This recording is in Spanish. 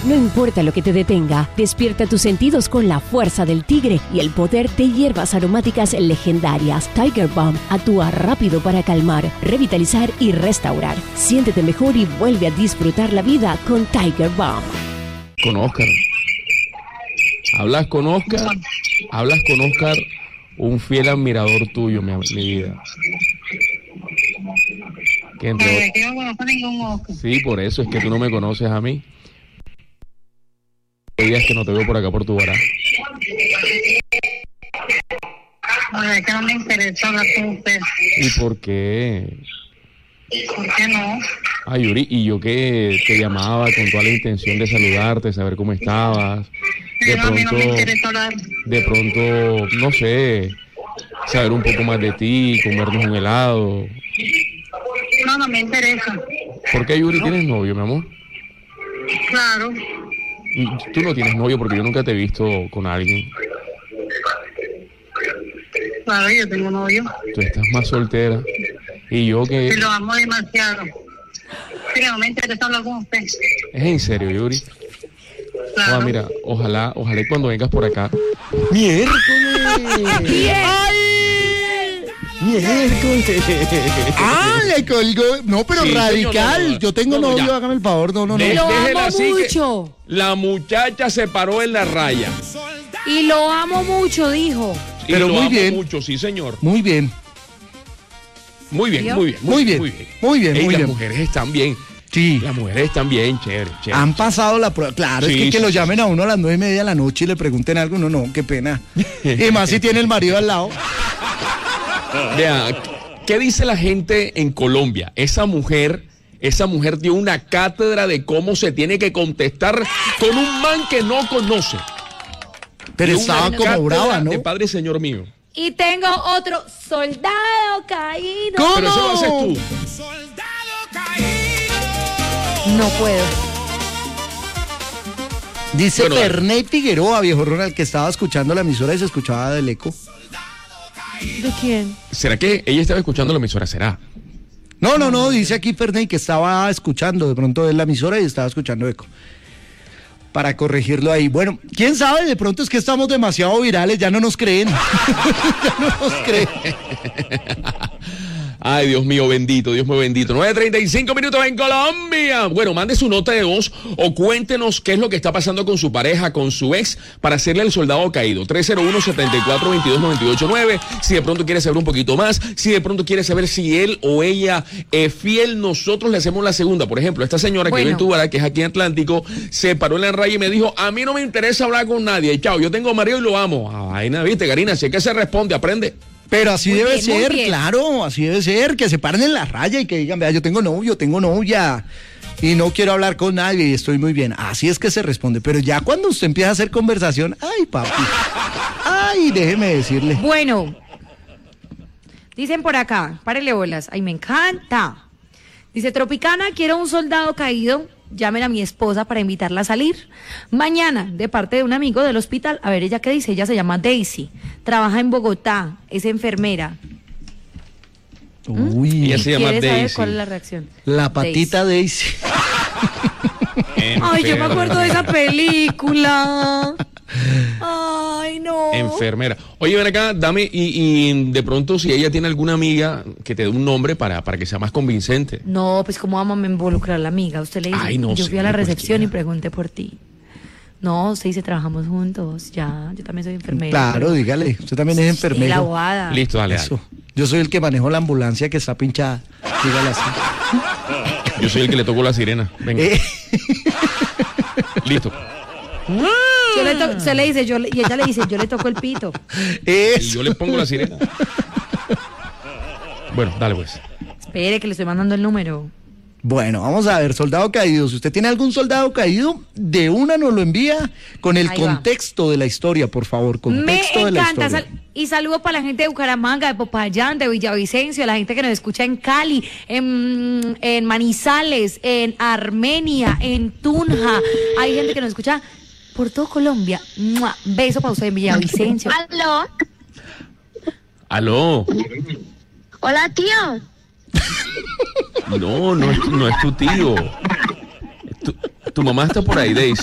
No importa lo que te detenga, despierta tus sentidos con la fuerza del tigre y el poder de hierbas aromáticas legendarias. Tiger Balm actúa rápido para calmar, revitalizar y restaurar. Siéntete mejor y vuelve a disfrutar la vida con Tiger Balm. Con Oscar. Hablas con Oscar, un fiel admirador tuyo, mi vida. Que entre... Yo no conozco ningún Oscar. Sí, por eso es que tú no me conoces a mí. Hay días que no te veo por acá por tu bará. Bueno, es que no me interesa hablar con usted. ¿Y por qué? ¿Por qué no? Ay, Yuri, y yo que te llamaba con toda la intención de saludarte, saber cómo estabas. A mí no me interesa hablar. De pronto, no sé, saber un poco más de ti, comernos un helado. No me interesa. ¿Por qué, Yuri, tienes novio, mi amor? Claro. Tú no tienes novio porque yo nunca te he visto con alguien. Claro, yo tengo novio. Tú estás más soltera. Y yo que... Y lo amo demasiado. Pero no me interesa hablar con usted. ¿Es en serio, Yuri? Claro. Mira, ojalá y cuando vengas por acá. ¡Miércoles! ¡Miércoles! ¡Ah, le colgó! No, pero sí, radical. Señor, no. Yo tengo novio, hágame el favor. No. Lo amo mucho. La muchacha se paró en la raya. Y lo amo mucho, dijo. Pero muy bien. Mucho, sí, señor. Muy bien. Muy bien. Las mujeres están bien. Sí. Las mujeres están bien, chévere. Han pasado la prueba. Claro, sí, es que lo llamen a uno a las 9:30 de la noche y le pregunten algo. No, qué pena. Y más si tiene el marido al lado. Vea, ¿qué dice la gente en Colombia? Esa mujer dio una cátedra de cómo se tiene que contestar con un man que no conoce. Pero estaba como brava, ¿no? De Padre Señor mío. Y tengo otro soldado caído. ¿Cómo? Pero eso lo haces tú. Soldado caído. No puedo. Dice Perney Figueroa, viejo Ronald, que estaba escuchando la emisora y se escuchaba del eco. ¿De quién? ¿Será que ella estaba escuchando la emisora? ¿Será? No, dice aquí Ferney que estaba escuchando, de pronto es la emisora y estaba escuchando eco. Para corregirlo ahí. Bueno, quién sabe, de pronto es que estamos demasiado virales, ya no nos creen. Ya no nos creen. Ay, Dios mío bendito, Dios mío bendito. 9:35 en Colombia. Bueno, mande su nota de voz o cuéntenos qué es lo que está pasando con su pareja, con su ex, para hacerle el soldado caído. 301-74-22-989. Si de pronto quiere saber un poquito más, si de pronto quiere saber si él o ella es fiel, nosotros le hacemos la segunda. Por ejemplo, esta señora que vive en Tubará, que es aquí en Atlántico, se paró en la raya y me dijo, a mí no me interesa hablar con nadie. Chao, yo tengo marido y lo amo. Ay, viste, Karina, si es que se responde, aprende. Pero así debe ser, claro, así debe ser, que se paren en la raya y que digan, vea, yo tengo novio, tengo novia y no quiero hablar con nadie y estoy muy bien. Así es que se responde, pero ya cuando usted empieza a hacer conversación, ay, papi, ay, déjeme decirle. Bueno, dicen por acá, párele bolas, ay, me encanta. Dice, Tropicana, quiero un soldado caído, llamen a mi esposa para invitarla a salir. Mañana, de parte de un amigo del hospital, a ver ella qué dice, ella se llama Daisy, trabaja en Bogotá, es enfermera. Uy, ella se llama Daisy. ¿Saber cuál es la reacción? La patita Daisy. Ay, yo me acuerdo de esa película. Ay, no. Enfermera. Oye, ven acá, dame, y de pronto si ella tiene alguna amiga que te dé un nombre para que sea más convincente. No, pues cómo vamos a involucrar a la amiga. Usted le dice, ay, no, yo fui a la recepción y pregunté por ti. No, usted dice, trabajamos juntos, ya, yo también soy enfermera. Claro, dígale, usted también es enfermero. La abogada. Listo, dale. Yo soy el que manejo la ambulancia que está pinchada. Dígale así. Yo soy el que le tocó la sirena. Venga. Listo. Se le dice, y ella le dice, yo le toco el pito. Y yo le pongo la sirena. Bueno, dale pues. Espere que le estoy mandando el número. Bueno, vamos a ver, soldado caído. Si usted tiene algún soldado caído, de una nos lo envía con el contexto de la historia, por favor. Contexto de la historia. Me encanta. Y saludo para la gente de Bucaramanga, de Popayán, de Villavicencio, la gente que nos escucha en Cali, en Manizales, en Armenia, en Tunja. Hay gente que nos escucha por todo Colombia. ¡Mua! Beso para usted en Villavicencio. ¿Aló? Hola, tío. No es tu tío. Tu mamá está por ahí, Daisy.